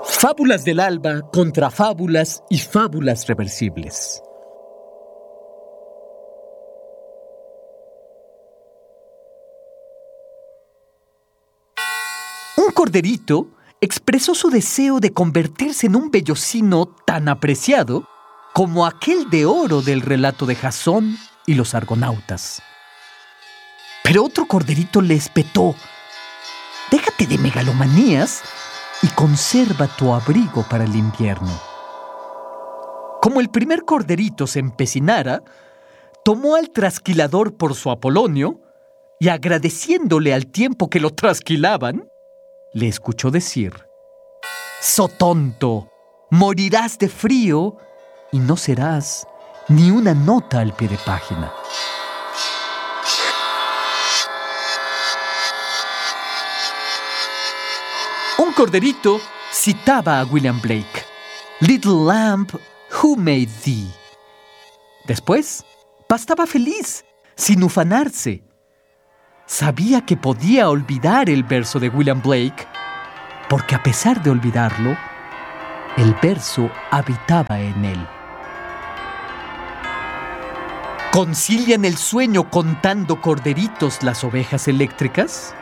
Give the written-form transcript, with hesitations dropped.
Fábulas del alba contra fábulas y fábulas reversibles. Un corderito expresó su deseo de convertirse en un vellocino tan apreciado como aquel de oro del relato de Jasón y los argonautas. Pero otro corderito le espetó: déjate de megalomanías y conserva tu abrigo para el invierno. Como el primer corderito se empecinara, tomó al trasquilador por su Apolonio y, agradeciéndole al tiempo que lo trasquilaban, le escuchó decir: «So tonto, morirás de frío y no serás ni una nota al pie de página». Un corderito citaba a William Blake: «Little lamb, who made thee?». Después, pastaba feliz, sin ufanarse. Sabía que podía olvidar el verso de William Blake, porque a pesar de olvidarlo, el verso habitaba en él. ¿Concilian el sueño contando corderitos las ovejas eléctricas?